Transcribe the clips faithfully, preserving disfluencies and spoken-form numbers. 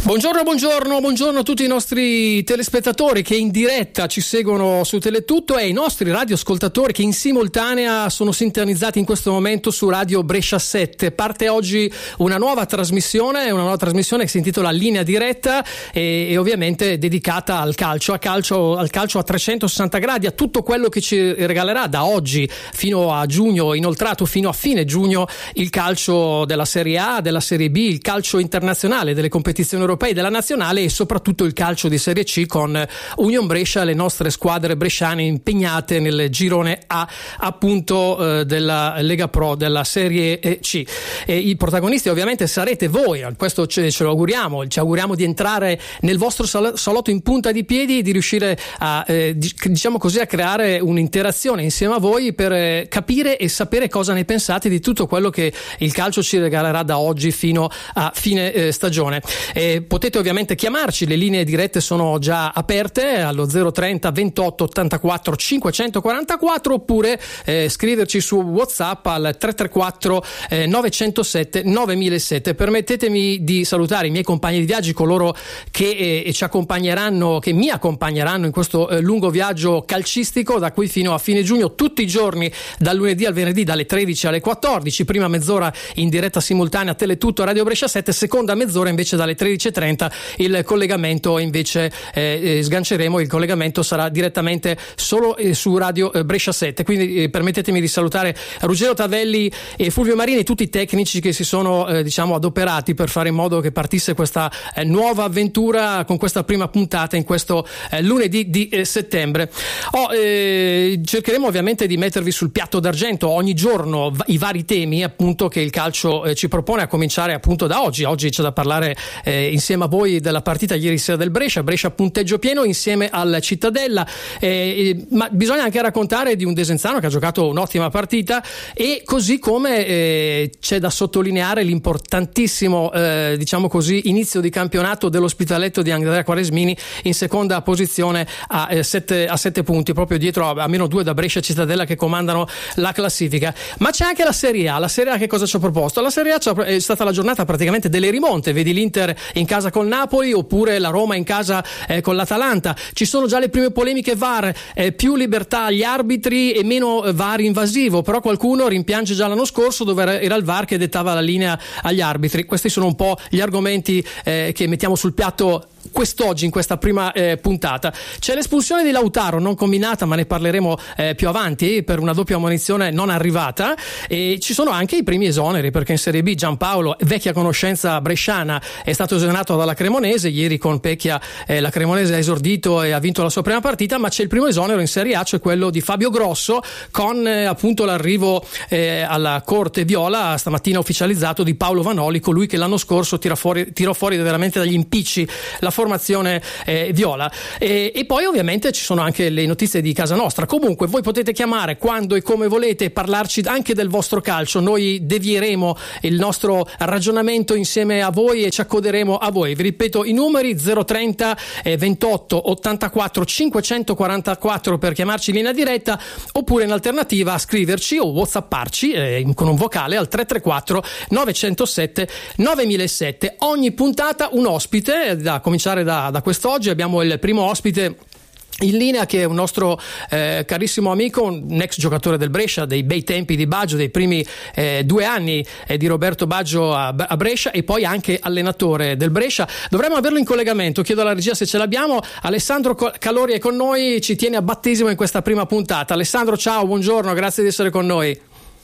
Buongiorno, buongiorno, buongiorno a tutti i nostri telespettatori che in diretta ci seguono su Teletutto e i nostri radioascoltatori che in simultanea sono sintonizzati in questo momento su Radio Brescia sette. Parte oggi una nuova trasmissione, una nuova trasmissione che si intitola Linea Diretta e, e ovviamente dedicata al calcio, a calcio, al calcio a trecentosessanta gradi, a tutto quello che ci regalerà da oggi fino a giugno, inoltrato fino a fine giugno, il calcio della Serie A, della Serie B, il calcio internazionale, delle competizioni europee, della nazionale e soprattutto il calcio di Serie C con Union Brescia, le nostre squadre bresciane impegnate nel girone A appunto eh, della Lega Pro della Serie C. E i protagonisti ovviamente sarete voi, questo ce, ce lo auguriamo, ci auguriamo di entrare nel vostro sal- salotto in punta di piedi e di riuscire a eh, diciamo così a creare un'interazione insieme a voi per eh, capire e sapere cosa ne pensate di tutto quello che il calcio ci regalerà da oggi fino a fine eh, stagione. E potete ovviamente chiamarci, le linee dirette sono già aperte allo zero trenta ventotto ottantaquattro cinquecentoquarantaquattro oppure eh, scriverci su WhatsApp al tre tre quattro eh, novecentosette novemilasette. Permettetemi di salutare i miei compagni di viaggio, coloro che eh, ci accompagneranno, che mi accompagneranno in questo eh, lungo viaggio calcistico da qui fino a fine giugno, tutti i giorni dal lunedì al venerdì dalle tredici alle quattordici, prima mezz'ora in diretta simultanea Teletutto Radio Brescia sette, seconda mezz'ora invece dalle tredici e trenta il collegamento invece eh, sganceremo, il collegamento sarà direttamente solo eh, su Radio eh, Brescia sette, quindi eh, permettetemi di salutare Ruggero Tavelli e Fulvio Marini e tutti i tecnici che si sono eh, diciamo adoperati per fare in modo che partisse questa eh, nuova avventura con questa prima puntata in questo eh, lunedì di eh, settembre. Oh, eh, cercheremo ovviamente di mettervi sul piatto d'argento ogni giorno v- i vari temi appunto che il calcio eh, ci propone, a cominciare appunto da oggi. Oggi c'è da parlare eh, insieme a voi della partita ieri sera del Brescia, Brescia punteggio pieno insieme al Cittadella, eh, ma bisogna anche raccontare di un Desenzano che ha giocato un'ottima partita e così come eh, c'è da sottolineare l'importantissimo eh, diciamo così inizio di campionato dell'Ospitaletto di Andrea Quaresmini in seconda posizione a, eh, sette, a sette punti, proprio dietro a, a meno due da Brescia e Cittadella che comandano la classifica. Ma c'è anche la Serie A. La Serie A che cosa ci ha proposto? La Serie A è stata la giornata praticamente delle rimonte, vedi l'Inter in casa col Napoli oppure la Roma in casa eh, con l'Atalanta. Ci sono già le prime polemiche V A R, eh, più libertà agli arbitri e meno eh, V A R invasivo, però qualcuno rimpiange già l'anno scorso dove era, era il V A R che dettava la linea agli arbitri. Questi sono un po' gli argomenti eh, che mettiamo sul piatto quest'oggi in questa prima eh, puntata. C'è l'espulsione di Lautaro non combinata, ma ne parleremo eh, più avanti, per una doppia ammonizione non arrivata, e ci sono anche i primi esoneri perché in Serie B Giampaolo, vecchia conoscenza bresciana, è stato esonerato dalla Cremonese. Ieri con Pecchia eh, la Cremonese ha esordito e ha vinto la sua prima partita, ma c'è il primo esonero in Serie A, cioè quello di Fabio Grosso con eh, appunto l'arrivo eh, alla Corte Viola stamattina ufficializzato di Paolo Vanoli, colui che l'anno scorso tira fuori, tirò fuori veramente dagli impicci la formazione eh, viola. E, e poi ovviamente ci sono anche le notizie di casa nostra. Comunque voi potete chiamare quando e come volete e parlarci anche del vostro calcio. Noi devieremo il nostro ragionamento insieme a voi e ci accoderemo a voi. Vi ripeto i numeri: zero trenta ventotto ottantaquattro cinquecentoquarantaquattro per chiamarci in linea diretta, oppure in alternativa scriverci o whatsapparci eh, con un vocale al tre tre quattro novecentosette novemilasette. Ogni puntata un ospite, da cominciare da, da quest'oggi. Abbiamo il primo ospite in linea che è un nostro eh, carissimo amico, un ex giocatore del Brescia, dei bei tempi di Baggio, dei primi eh, due anni eh, di Roberto Baggio a, a Brescia, e poi anche allenatore del Brescia. Dovremmo averlo in collegamento, chiedo alla regia se ce l'abbiamo. Alessandro Calori è con noi, ci tiene a battesimo in questa prima puntata. Alessandro, ciao, buongiorno, grazie di essere con noi.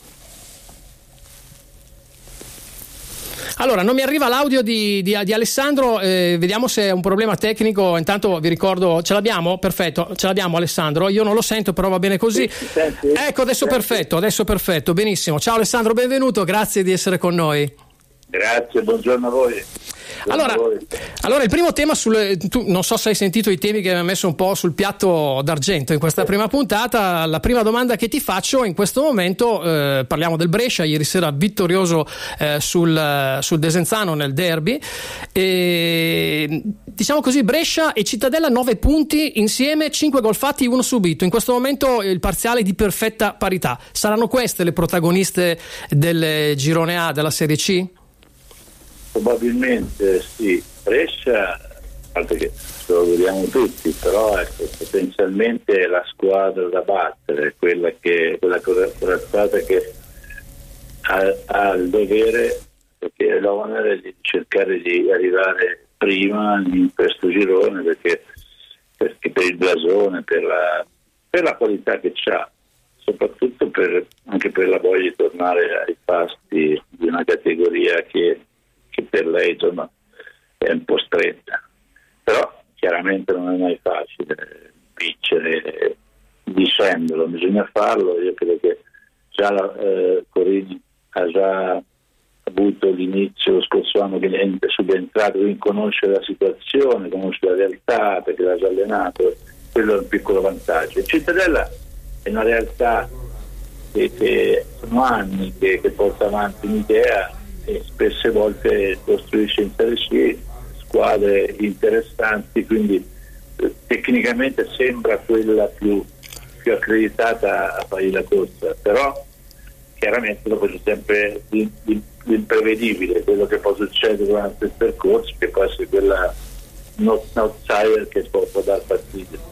Allora, non mi arriva l'audio di, di, di Alessandro, eh, vediamo se è un problema tecnico. Intanto vi ricordo, ce l'abbiamo? Perfetto, ce l'abbiamo Alessandro, io non lo sento però va bene così. Sì, sì, sì. Ecco, adesso sì. perfetto, adesso perfetto, benissimo. Ciao Alessandro, benvenuto, grazie di essere con noi. Grazie, buongiorno a voi. Allora, allora, il primo tema, sul, tu non so se hai sentito i temi che abbiamo messo un po' sul piatto d'argento in questa prima puntata. La prima domanda che ti faccio in questo momento, eh, parliamo del Brescia, ieri sera vittorioso eh, sul, sul Desenzano nel derby, e, diciamo così, Brescia e Cittadella nove punti insieme, cinque gol fatti, uno subito. In questo momento il parziale di perfetta parità. Saranno queste le protagoniste del girone A della Serie C? probabilmente sì. Brescia, a parte che ce lo vediamo tutti, però ecco, potenzialmente è la squadra da battere, quella che quella corazzata che ha, ha il dovere, perché l'onere di cercare di arrivare prima in questo girone, perché, perché per il blasone, per la, per la qualità che c'ha, soprattutto per, anche per la voglia di tornare ai pasti di una categoria che, che per lei insomma è un po' stretta. Però chiaramente non è mai facile vincere dicendolo, bisogna farlo. Io credo che già la, eh, Corini ha già avuto l'inizio lo scorso anno che è subentrato, quindi conosce la situazione, conosce la realtà perché l'ha già allenato, quello è un piccolo vantaggio. Il Cittadella è una realtà che, che sono anni che, che porta avanti un'idea e spesse volte costruisce in Serie C squadre interessanti, quindi eh, tecnicamente sembra quella più, più accreditata a fare la corsa, però chiaramente dopo c'è sempre l'imprevedibile, quello che può succedere durante il percorso, che può essere quella not outsider che può, può dar fastidio.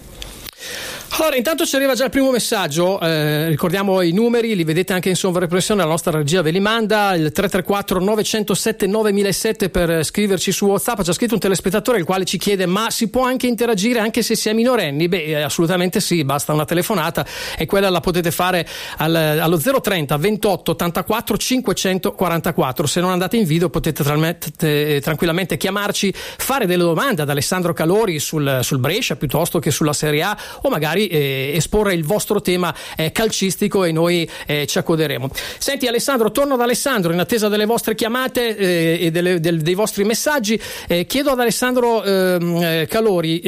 Allora, intanto ci arriva già il primo messaggio, eh, ricordiamo i numeri, li vedete anche in sovraimpressione, la nostra regia ve li manda, il tre tre quattro nove zero sette nove zero zero sette per scriverci su WhatsApp. C'è scritto un telespettatore il quale ci chiede: ma si può anche interagire anche se si è minorenni? Beh, assolutamente sì, basta una telefonata e quella la potete fare al, allo zero trenta ventotto ottantaquattro cinquecentoquarantaquattro. Se non andate in video potete tra- tranquillamente chiamarci, fare delle domande ad Alessandro Calori sul, sul Brescia piuttosto che sulla Serie A, o magari Eh, esporre il vostro tema eh, calcistico e noi eh, ci accoderemo. Senti Alessandro, torno ad Alessandro in attesa delle vostre chiamate eh, e delle, del, dei vostri messaggi. Eh, chiedo ad Alessandro eh, Calori,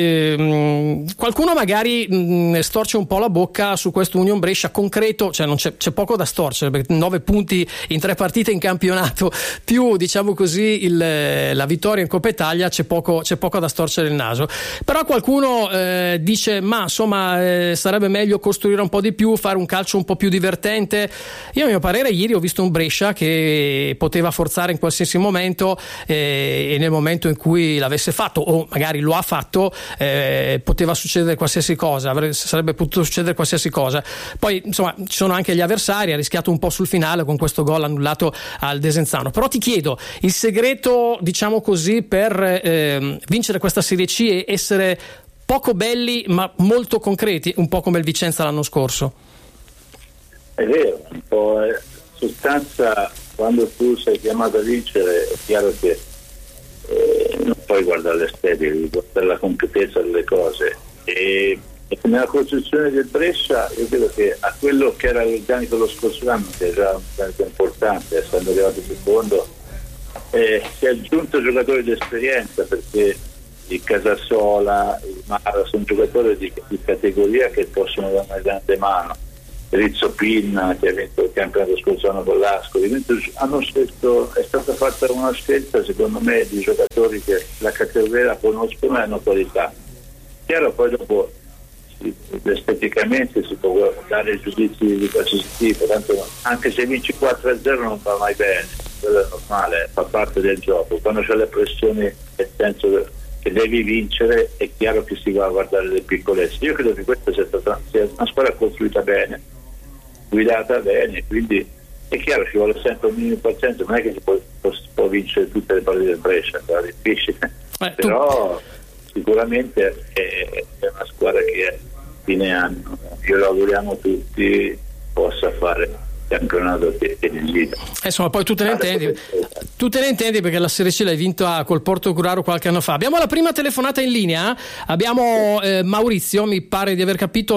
eh, qualcuno magari mh, storce un po' la bocca su questo Union Brescia concreto, cioè non c'è, c'è poco da storcere perché nove punti in tre partite in campionato più diciamo così il, la vittoria in Coppa Italia, c'è poco, c'è poco da storcere il naso, però qualcuno eh, dice ma insomma eh, sarebbe meglio costruire un po' di più, fare un calcio un po' più divertente. Io a mio parere ieri ho visto un Brescia che poteva forzare in qualsiasi momento eh, e nel momento in cui l'avesse fatto o magari lo ha fatto eh, poteva succedere qualsiasi cosa, avrebbe, sarebbe potuto succedere qualsiasi cosa. Poi insomma ci sono anche gli avversari, ha rischiato un po' sul finale con questo gol annullato al Desenzano. Però ti chiedo, il segreto diciamo così per eh, vincere questa Serie C è essere poco belli ma molto concreti, un po' come il Vicenza l'anno scorso. È vero, un po' in sostanza quando tu sei chiamato a vincere è chiaro che eh, non puoi guardare l'estetica, devi guardare la concretezza delle cose e, e nella costruzione del Brescia io credo che a quello che era l'organico lo scorso anno, che è già un organico importante essendo arrivato secondo, eh, si è aggiunto giocatori di esperienza perché il Casasola, il Mara sono giocatori di, di categoria che possono dare una grande mano. Rizzo Pinna che ha vinto il campionato scorso anno con l'Ascoli, hanno scelto, è stata fatta una scelta secondo me di giocatori che la categoria conoscono e hanno qualità. Chiaro, poi dopo si, esteticamente si può dare giudizi di qualsiasi tipo, tanto anche se vinci quattro a zero non va mai bene, quello è normale, fa parte del gioco. Quando c'è le pressioni nel senso che devi vincere è chiaro che si va a guardare le piccolezze. Io credo che questa sia stata sia una squadra costruita bene, guidata bene, quindi è chiaro ci vuole sempre un minimo pazienza, non è che si può, può, può vincere tutte le partite del Brescia, è difficile, eh, però tu... sicuramente è, è una squadra che a fine anno, io lo auguriamo tutti, possa fare campionato che decida. Insomma, poi tu te ne intendi, tu te ne intendi perché la Serie C l'hai vinta col Porto Curaro qualche anno fa. Abbiamo la prima telefonata in linea, abbiamo eh, Maurizio, mi pare di aver capito,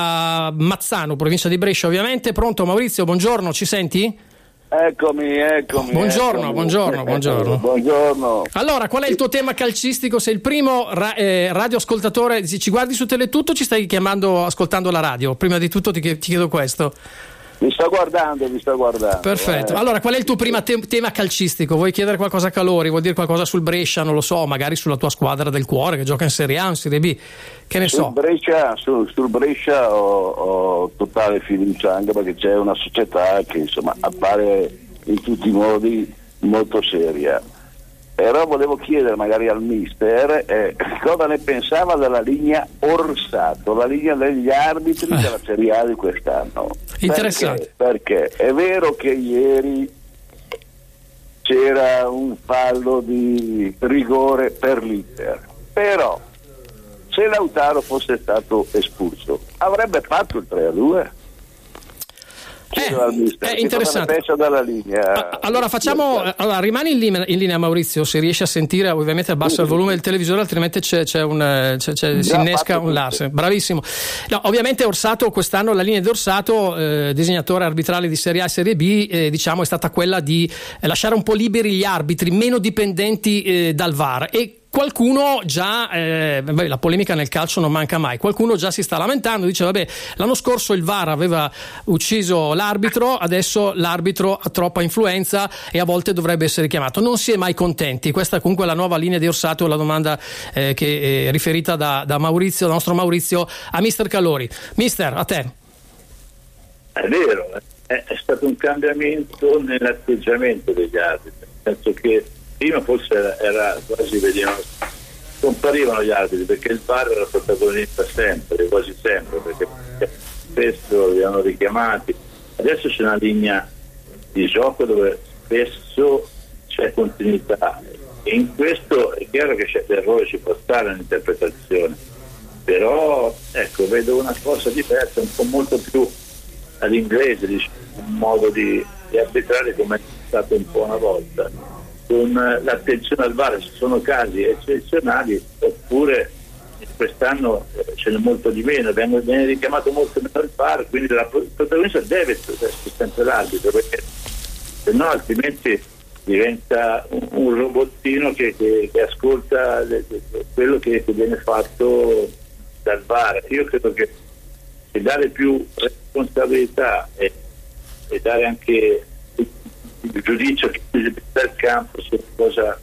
da Mazzano, provincia di Brescia ovviamente. Pronto Maurizio, buongiorno, ci senti? Eccomi, eccomi. Buongiorno, eccomi. buongiorno, buongiorno. Buongiorno. Allora, qual è il tuo tema calcistico? Sei il primo ra- eh, radioascoltatore, ci guardi su Teletutto o ci stai chiamando ascoltando la radio? Prima di tutto ti, ti chiedo questo. Vi sto guardando, vi sto guardando. Perfetto. Eh. Allora, qual è il tuo primo te- tema calcistico? Vuoi chiedere qualcosa a Calori? Vuoi dire qualcosa sul Brescia? Non lo so, magari sulla tua squadra del cuore che gioca in Serie A, in Serie B? Che ne sul so? Brescia, sul, sul Brescia ho, ho totale fiducia, anche perché c'è una società che insomma appare in tutti i modi molto seria. Però volevo chiedere magari al mister eh, cosa ne pensava della linea Orsato, la linea degli arbitri eh. della Serie A di quest'anno. Interessante. Perché, perché è vero che ieri c'era un fallo di rigore per l'Inter, però se Lautaro fosse stato espulso avrebbe fatto il tre a due? Eh, è interessante. Dalla linea. Allora facciamo, allora rimani in linea, in linea Maurizio, se riesci a sentire, ovviamente abbassa il volume del televisore, altrimenti c'è, c'è un, c'è, c'è, si innesca un Larsen. Bravissimo. No, ovviamente Orsato quest'anno, la linea di Orsato, eh, disegnatore arbitrale di Serie A e Serie B, eh, diciamo è stata quella di lasciare un po' liberi gli arbitri, meno dipendenti eh, dal V A R, e qualcuno già, eh, beh, la polemica nel calcio non manca mai, qualcuno già si sta lamentando, dice vabbè, l'anno scorso il V A R aveva ucciso l'arbitro, adesso l'arbitro ha troppa influenza e a volte dovrebbe essere chiamato. Non si è mai contenti. Questa comunque è la nuova linea di Orsato, la domanda eh, che è riferita da, da Maurizio, il nostro Maurizio, a mister Calori. Mister, a te. È vero, è, è stato un cambiamento nell'atteggiamento degli arbitri, nel senso che prima forse era, era quasi, vedevano, comparivano gli arbitri perché il V A R era protagonista sempre, quasi sempre, perché spesso li hanno richiamati. Adesso c'è una linea di gioco dove spesso c'è continuità, e in questo è chiaro che c'è l'errore, ci può stare nell'interpretazione, però ecco, vedo una cosa diversa, un po' molto più all'inglese, diciamo, un modo di, di arbitrare come è stato un po' una volta, con l'attenzione al V A R. Ci sono casi eccezionali, oppure quest'anno ce n'è molto di meno, viene, viene richiamato molto meno il V A R, quindi la, il protagonista deve essere sempre l'arbitro, perché se no altrimenti diventa un, un robottino che, che, che ascolta le, le, quello che, che viene fatto dal V A R. Io credo che, che dare più responsabilità e, e dare anche il giudizio del campo sia cosa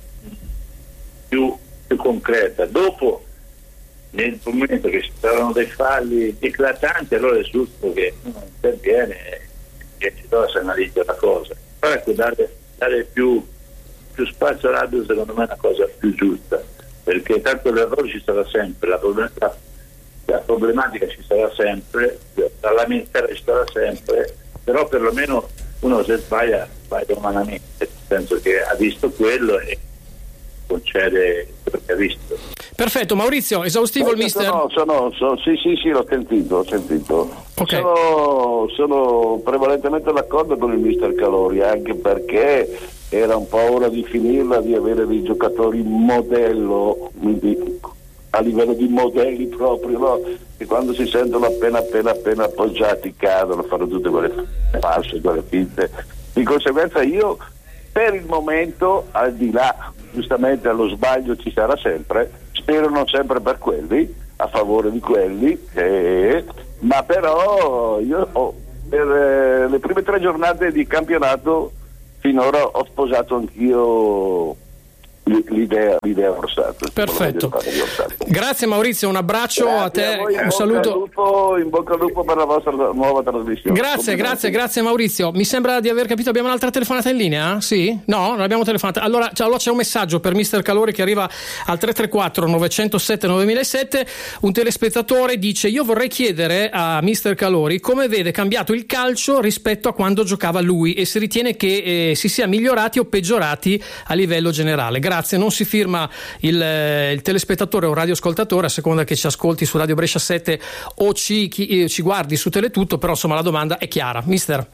più, più concreta. Dopo, nel momento che ci saranno dei falli eclatanti, allora è giusto che uno interviene e ci dove si analizza la cosa. Però ecco, dare, dare più, più spazio all'arbitro secondo me è una cosa più giusta, perché tanto l'errore ci sarà sempre, la, problem- la, la problematica ci sarà sempre, la lamentela ci sarà sempre, però perlomeno uno se sbaglia sbaglia umanamente, nel senso che ha visto quello e concede quello che ha visto. Perfetto, Maurizio, esaustivo il mister? No, sono, sono, sì, sì, sì, l'ho sentito, ho sentito. Okay. Sono, sono prevalentemente d'accordo con il mister Calori, anche perché era un po' ora di finirla di avere dei giocatori modello, quindi a livello di modelli proprio, no? Che quando si sentono appena appena appena appoggiati cadono, fanno tutte quelle false, quelle finte. Di conseguenza io per il momento, al di là, giustamente allo sbaglio ci sarà sempre, spero non sempre per quelli, a favore di quelli, eh, ma però io ho, per eh, le prime tre giornate di campionato finora ho sposato anch'io l'idea, l'idea Orsato. Perfetto, grazie Maurizio, un abbraccio grazie a te, a voi, un saluto, lupo, in bocca al lupo per la vostra nuova trasmissione. Grazie, grazie, grazie Maurizio. Mi sembra di aver capito, abbiamo un'altra telefonata in linea? Sì? No? Non abbiamo telefonata. Allora, allora c'è un messaggio per mister Calori che arriva al tre tre quattro nove zero sette nove zero zero sette. Un telespettatore dice: io vorrei chiedere a mister Calori come vede cambiato il calcio rispetto a quando giocava lui e se ritiene che eh, si sia migliorati o peggiorati a livello generale. Grazie, non si firma il, il telespettatore o radioascoltatore a seconda che ci ascolti su Radio Brescia sette o ci, chi, ci guardi su Teletutto, però insomma la domanda è chiara. Mister?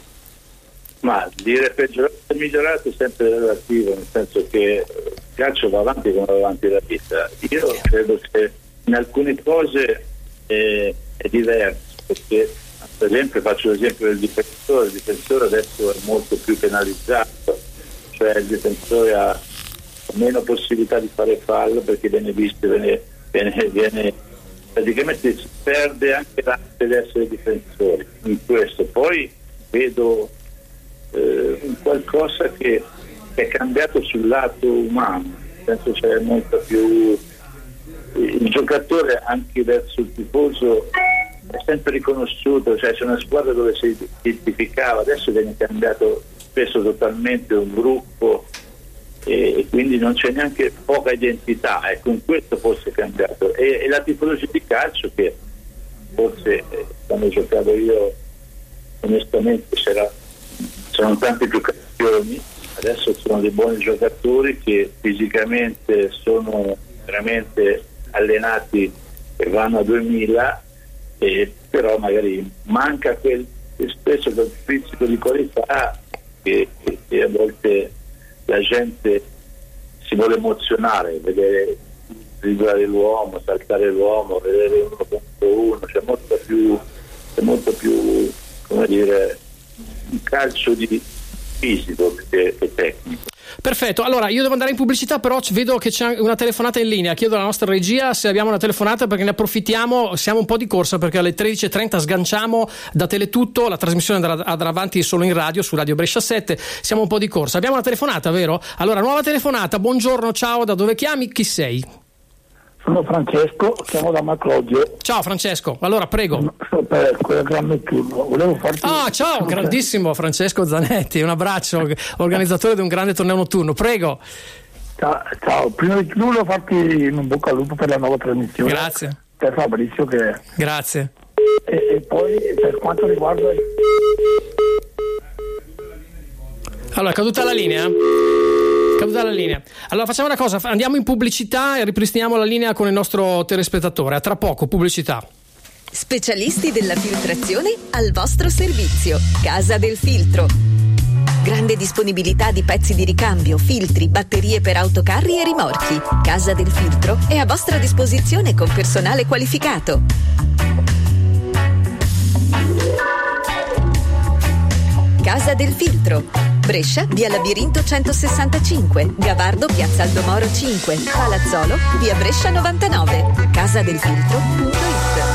Ma dire peggiorato e migliorato è sempre relativo, nel senso che il calcio va avanti come va avanti la vita. Io credo che in alcune cose è, è diverso, perché per esempio faccio l'esempio del difensore, il difensore adesso è molto più penalizzato, cioè il difensore ha meno possibilità di fare fallo perché viene visto, viene, viene, viene praticamente si perde anche l'arte di essere difensori in questo. Poi vedo eh, qualcosa che, che è cambiato sul lato umano, nel senso c'è molto più il giocatore anche verso il tifoso è sempre riconosciuto, cioè c'è una squadra dove si identificava, adesso viene cambiato spesso totalmente un gruppo e, e quindi non c'è neanche poca identità, ecco, in questo forse è cambiato, e, e la tipologia di calcio che forse eh, quando giocavo io onestamente c'era, c'erano tanti più campioni, adesso sono dei buoni giocatori che fisicamente sono veramente allenati e vanno a duemila, e però magari manca quel spesso quel pizzico di qualità che, che, che a volte la gente si vuole emozionare, vedere driblare l'uomo, saltare l'uomo, vedere uno contro uno, c'è molto più c'è molto più come dire un calcio di fisico che, che tecnico. Perfetto, allora io devo andare in pubblicità, però vedo che c'è una telefonata in linea. Chiedo alla nostra regia se abbiamo una telefonata, perché ne approfittiamo, siamo un po' di corsa perché alle tredici e trenta sganciamo da Teletutto, la trasmissione andrà, andrà avanti solo in radio, su Radio Brescia sette, siamo un po' di corsa. Abbiamo una telefonata, vero? Allora, nuova telefonata, buongiorno, ciao, da dove chiami? Chi sei? Sono Francesco, chiamo da Macrogio. Ciao Francesco, allora prego. Sto per quel gran notturno. Volevo farti. Ah, ciao, grandissimo Francesco Zanetti, un abbraccio, organizzatore di un grande torneo notturno, prego. Ciao, ciao. Prima di tutto volevo farti un bocca al lupo per la nuova trasmissione. Grazie. Per Fabrizio che. Grazie. E, e poi per quanto riguarda. Allora, è caduta la linea? Caduta la linea. Allora facciamo una cosa, andiamo in pubblicità e ripristiniamo la linea con il nostro telespettatore. A tra poco, pubblicità. Specialisti della filtrazione al vostro servizio. Casa del Filtro. Grande disponibilità di pezzi di ricambio, filtri, batterie per autocarri e rimorchi. Casa del Filtro è a vostra disposizione con personale qualificato. Casa del Filtro. Brescia, via Labirinto centosessantacinque, Gavardo, piazza Aldomoro cinque, Palazzolo, via Brescia novantanove, casadelfiltro punto it.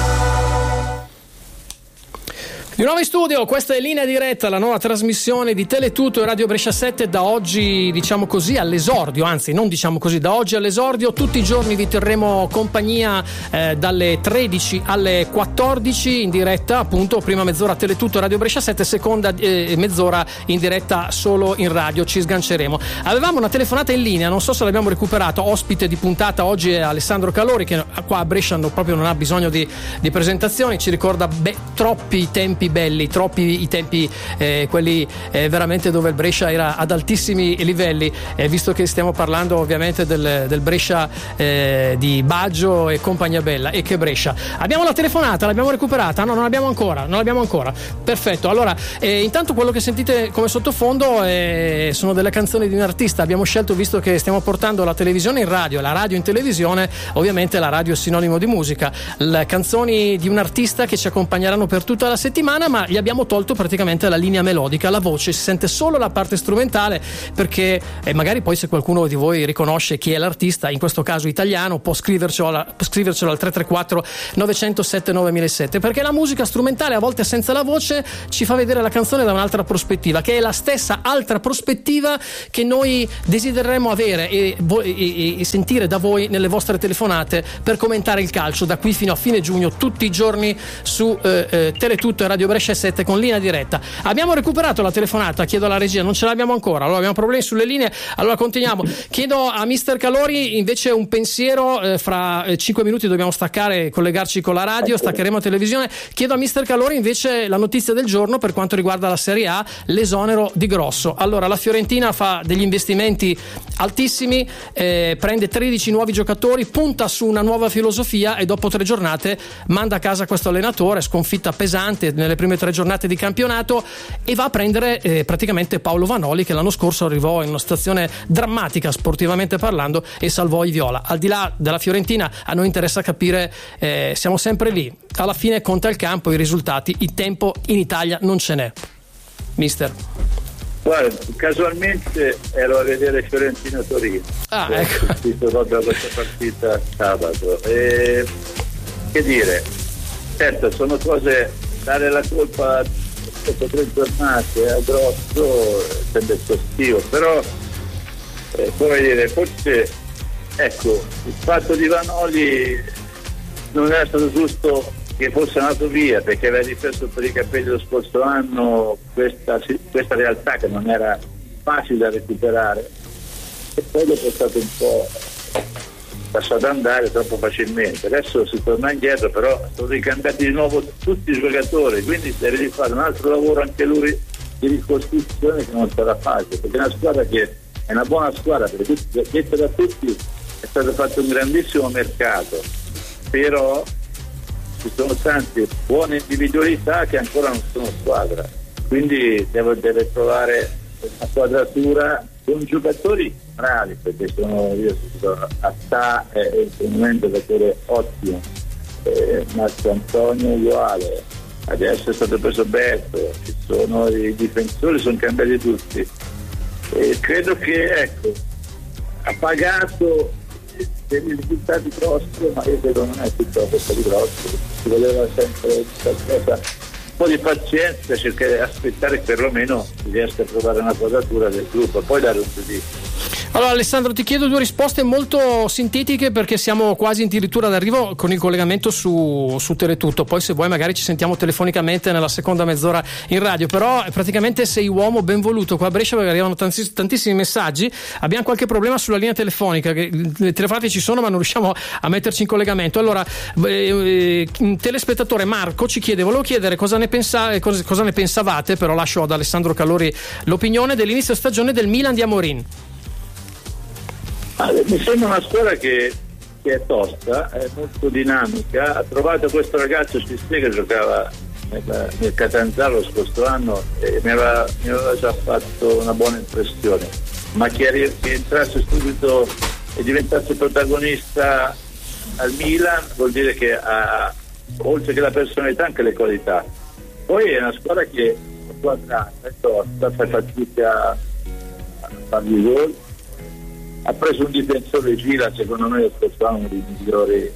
Di nuovo in studio, questa è Linea Diretta, la nuova trasmissione di Teletutto e Radio Brescia sette, da oggi, diciamo così, all'esordio, anzi non diciamo così, da oggi all'esordio, tutti i giorni vi terremo compagnia eh, dalle tredici alle quattordici in diretta, appunto, prima mezz'ora Teletutto e Radio Brescia sette, seconda eh, mezz'ora in diretta solo in radio, ci sganceremo. Avevamo una telefonata in linea, non so se l'abbiamo recuperato, ospite di puntata oggi è Alessandro Calori, che qua a Brescia non, proprio non ha bisogno di, di presentazioni, ci ricorda beh, troppi tempi belli, troppi i tempi eh, quelli eh, veramente dove il Brescia era ad altissimi livelli, eh, visto che stiamo parlando ovviamente del, del Brescia eh, di Baggio e compagnia bella, e che Brescia. Abbiamo la telefonata, l'abbiamo recuperata? No, non l'abbiamo ancora, non l'abbiamo ancora. Perfetto, allora eh, intanto quello che sentite come sottofondo eh, sono delle canzoni di un artista. Abbiamo scelto, visto che stiamo portando la televisione in radio e la radio in televisione, ovviamente la radio è sinonimo di musica, le canzoni di un artista che ci accompagneranno per tutta la settimana, ma gli abbiamo tolto praticamente la linea melodica, la voce, si sente solo la parte strumentale, perché eh, magari poi se qualcuno di voi riconosce chi è l'artista, in questo caso italiano, può scrivercelo, alla, può scrivercelo al tre tre quattro nove zero sette nove zero zero sette, perché la musica strumentale a volte senza la voce ci fa vedere la canzone da un'altra prospettiva, che è la stessa altra prospettiva che noi desidereremmo avere e, e, e sentire da voi nelle vostre telefonate per commentare il calcio da qui fino a fine giugno, tutti i giorni su eh, eh, Teletutto e Radio Brescia sette con Linea Diretta. Abbiamo recuperato la telefonata, chiedo alla regia, non ce l'abbiamo ancora, allora abbiamo problemi sulle linee, allora continuiamo. Chiedo a mister Calori invece un pensiero, eh, fra eh, cinque minuti dobbiamo staccare e collegarci con la radio, staccheremo la televisione. Chiedo a mister Calori invece la notizia del giorno per quanto riguarda la Serie A, l'esonero di Grosso. Allora, la Fiorentina fa degli investimenti altissimi, eh, prende tredici nuovi giocatori, punta su una nuova filosofia e dopo tre giornate manda a casa questo allenatore, sconfitta pesante nelle prime tre giornate di campionato, e va a prendere eh, praticamente Paolo Vanoli, che l'anno scorso arrivò in una situazione drammatica sportivamente parlando e salvò i viola. Al di là della Fiorentina, a noi interessa capire, eh, siamo sempre lì, alla fine conta il campo, i risultati, il tempo in Italia non ce n'è. Mister, guarda, casualmente ero a vedere Fiorentina-Torino, ah, ho ecco. assistito proprio a questa partita sabato, e che dire, certo sono cose, dare la colpa dopo tre giornate a Grosso sembra eccessivo, però eh, come dire, forse ecco, il fatto di Vanoli non era stato giusto che fosse andato via, perché aveva difeso per i capelli lo scorso anno questa, questa realtà che non era facile da recuperare, e poi dopo è stato un po' lasciato andare troppo facilmente. Adesso si torna indietro, però sono ricambiati di nuovo tutti i giocatori, quindi deve fare un altro lavoro anche lui di ricostruzione che non sarà facile, perché è una squadra che è una buona squadra, perché detto da tutti è stato fatto un grandissimo mercato, però ci sono tante buone individualità che ancora non sono squadra, quindi deve, deve trovare una quadratura con giocatori bravi, perché sono io sono a sta è un giocatore ottimo, eh, Marco Antonio uguale, adesso è stato preso Berto, ci sono i difensori, sono cambiati tutti, e credo che ecco ha pagato dei risultati grossi, ma io credo non è tutto questo di grosso, si voleva sempre qualcosa, un po' di pazienza, cercare di aspettare che perlomeno si riesca a trovare una quadratura del gruppo, poi dare un giudizio. Allora Alessandro, ti chiedo due risposte molto sintetiche perché siamo quasi addirittura d'arrivo con il collegamento su, su Teletutto, poi se vuoi magari ci sentiamo telefonicamente nella seconda mezz'ora in radio, però praticamente sei uomo ben voluto qua a Brescia perché arrivano tantiss- tantissimi messaggi, abbiamo qualche problema sulla linea telefonica, che le telefonate ci sono ma non riusciamo a metterci in collegamento. Allora eh, eh, telespettatore Marco ci chiede, volevo chiedere cosa ne, pensa- cosa, cosa ne pensavate, però lascio ad Alessandro Calori l'opinione dell'inizio stagione del Milan di Amorin. Ah, mi sembra una squadra che, che è tosta, è molto dinamica, ha trovato questo ragazzo Cissé che giocava nel, nel Catanzaro lo scorso anno e mi aveva, mi aveva già fatto una buona impressione, ma che, arri- che entrasse subito e diventasse protagonista al Milan vuol dire che ha, oltre che la personalità, anche le qualità. Poi è una squadra che è quadrata, è tosta, fa fatica a fargli gol. Ha preso un difensore Gila, secondo me lo scorso anno uno dei migliori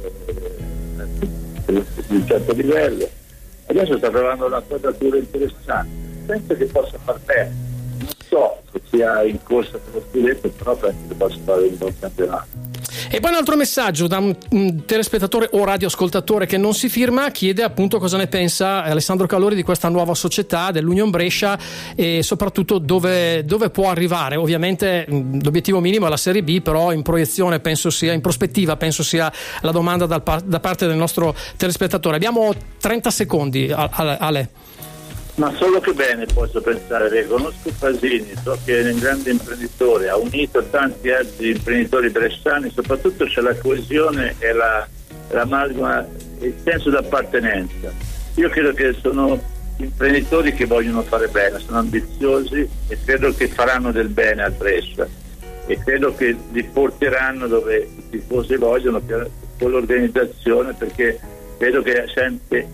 eh, di un certo livello. Adesso sta trovando una quadratura interessante, penso che possa far bene, non so se sia in corsa per lo scudetto, però penso che possa fare un buon campionato. E poi un altro messaggio da un, un telespettatore o radioascoltatore che non si firma, chiede appunto cosa ne pensa Alessandro Calori di questa nuova società dell'Union Brescia e soprattutto dove, dove può arrivare. Ovviamente l'obiettivo minimo è la Serie B, però in proiezione penso sia, in prospettiva penso sia la domanda dal, da parte del nostro telespettatore. Abbiamo trenta secondi, Ale. Ma solo che bene posso pensare, perché conosco Pasini, so che è un grande imprenditore, ha unito tanti altri imprenditori bresciani, soprattutto c'è la coesione e la, l'amalgama, il senso d'appartenenza. Io credo che sono imprenditori che vogliono fare bene, sono ambiziosi e credo che faranno del bene al Brescia e credo che li porteranno dove i tifosi vogliono con l'organizzazione, perché credo che la gente.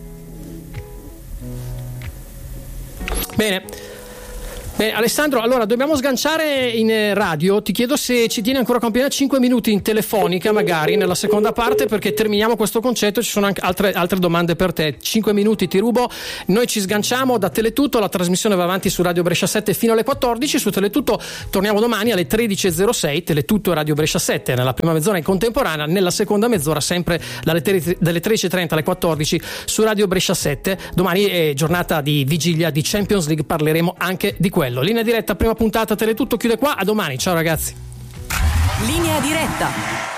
Bene. Bene, Alessandro, allora dobbiamo sganciare in radio. Ti chiedo se ci tieni ancora compagnia cinque minuti in telefonica, magari nella seconda parte, perché terminiamo questo concetto. Ci sono anche altre, altre domande per te. cinque minuti ti rubo. Noi ci sganciamo da Teletutto. La trasmissione va avanti su Radio Brescia sette fino alle quattordici. Su Teletutto torniamo domani alle tredici e zero sei. Teletutto e Radio Brescia sette nella prima mezz'ora in contemporanea. Nella seconda mezz'ora sempre dalle tredici e trenta alle quattordici su Radio Brescia sette. Domani è giornata di vigilia di Champions League. Parleremo anche di quello. Linea diretta, prima puntata Teletutto chiude qua, a domani, ciao ragazzi. Linea diretta.